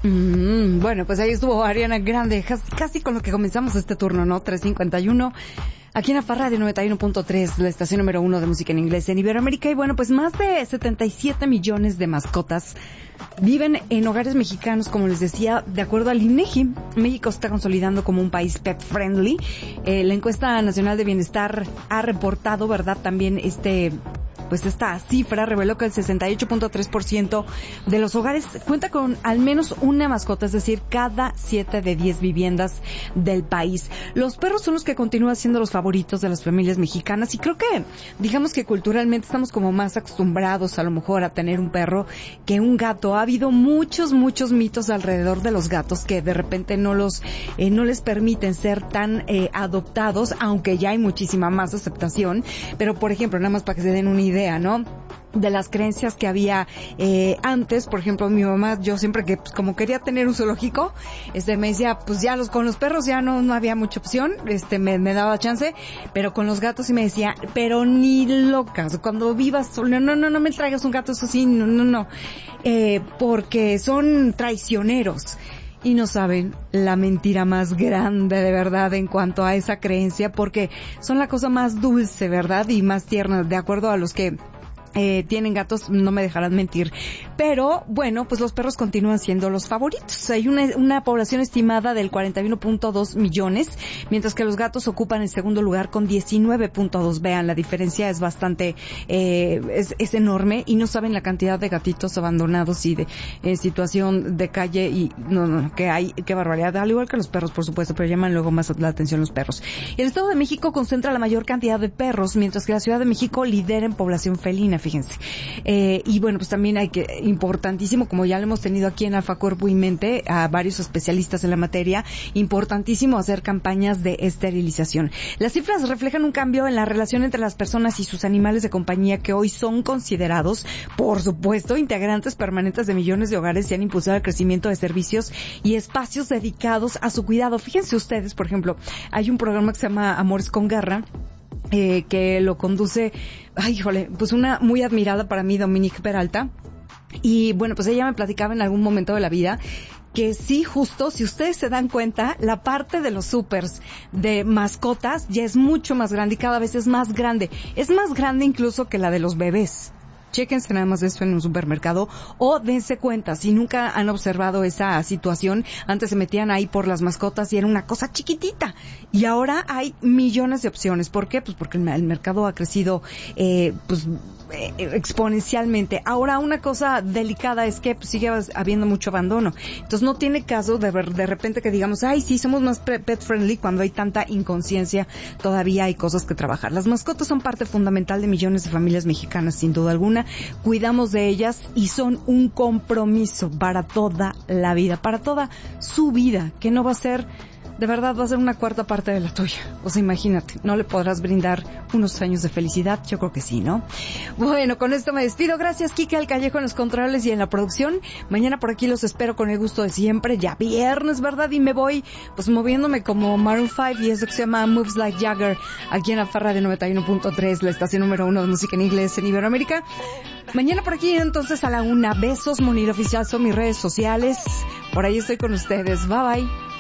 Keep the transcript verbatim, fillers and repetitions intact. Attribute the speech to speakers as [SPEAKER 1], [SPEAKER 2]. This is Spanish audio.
[SPEAKER 1] Mm, bueno, pues ahí estuvo Ariana Grande, casi, casi con lo que comenzamos este turno, ¿no? tres cincuenta y uno. Aquí en la Farra de noventa y uno punto tres, la estación número uno de música en inglés en Iberoamérica. Y bueno, pues más de setenta y siete millones de mascotas viven en hogares mexicanos, como les decía, de acuerdo al INEGI. México está consolidando como un país pet friendly. Eh, la encuesta nacional de bienestar ha reportado, ¿verdad?, también este... pues esta cifra reveló que el sesenta y ocho punto tres por ciento de los hogares cuenta con al menos una mascota, es decir, cada siete de diez viviendas del país. Los perros son los que continúan siendo los favoritos de las familias mexicanas y creo que, digamos que culturalmente estamos como más acostumbrados a lo mejor a tener un perro que un gato. Ha habido muchos, muchos mitos alrededor de los gatos que de repente no los, eh, no les permiten ser tan eh, adoptados, aunque ya hay muchísima más aceptación. Pero, por ejemplo, nada más para que se den una idea, ¿no?, de las creencias que había eh, antes. Por ejemplo, mi mamá, yo siempre que pues, como quería tener un zoológico, este me decía, pues ya los con los perros ya no no había mucha opción, este me, me daba chance, pero con los gatos sí me decía, pero ni locas, cuando vivas solo, no, no, no me traigas un gato, eso sí, no, no, no, eh, porque son traicioneros. Y no saben la mentira más grande de verdad en cuanto a esa creencia, porque son la cosa más dulce, ¿verdad?, y más tierna, de acuerdo a los que Eh, tienen gatos, no me dejarán mentir. Pero, bueno, pues los perros continúan siendo los favoritos. Hay una, una población estimada del cuarenta y uno punto dos millones, mientras que los gatos ocupan el segundo lugar con diecinueve punto dos. Vean, la diferencia es bastante, eh, es, es enorme, y no saben la cantidad de gatitos abandonados y de eh, situación de calle, y no, no, que hay, qué barbaridad, al igual que los perros, por supuesto, pero llaman luego más la atención los perros. El Estado de México concentra la mayor cantidad de perros, mientras que la Ciudad de México lidera en población felina, fíjense. Eh, y bueno, pues también hay que, importantísimo, como ya lo hemos tenido aquí en Alfa Cuerpo y Mente, a varios especialistas en la materia, importantísimo hacer campañas de esterilización. Las cifras reflejan un cambio en la relación entre las personas y sus animales de compañía, que hoy son considerados, por supuesto, integrantes permanentes de millones de hogares y han impulsado el crecimiento de servicios y espacios dedicados a su cuidado. Fíjense ustedes, por ejemplo, hay un programa que se llama Amores con Garra, Eh, que lo conduce, ay, híjole, pues una muy admirada para mí, Dominique Peralta. Y bueno, pues ella me platicaba en algún momento de la vida que sí, justo, si ustedes se dan cuenta, la parte de los supers de mascotas ya es mucho más grande y cada vez es más grande. Es más grande incluso que la de los bebés. Chéquense nada más esto en un supermercado o dense cuenta, si nunca han observado esa situación, antes se metían ahí por las mascotas y era una cosa chiquitita y ahora hay millones de opciones. ¿Por qué? Pues porque el mercado ha crecido eh, pues eh, exponencialmente. Ahora una cosa delicada es que pues, sigue habiendo mucho abandono, entonces no tiene caso de, ver, de repente que digamos, ay, sí, somos más pet friendly cuando hay tanta inconsciencia. Todavía hay cosas que trabajar. Las mascotas son parte fundamental de millones de familias mexicanas, sin duda alguna. Cuidamos de ellas y son un compromiso para toda la vida, para toda su vida, que no va a ser, de verdad, va a ser una cuarta parte de la tuya. O sea, imagínate, ¿no le podrás brindar unos años de felicidad? Yo creo que sí, ¿no? Bueno, con esto me despido. Gracias, Kike Alcallejo en los controles y en la producción. Mañana por aquí los espero con el gusto de siempre. Ya viernes, ¿verdad? Y me voy, pues, moviéndome como Maroon cinco y eso que se llama Moves Like Jagger, aquí en la Farra de noventa y uno punto tres, la estación número uno de música en inglés en Iberoamérica. Mañana por aquí, entonces, a la una. Besos, Monir Oficial, son mis redes sociales. Por ahí estoy con ustedes. Bye, bye.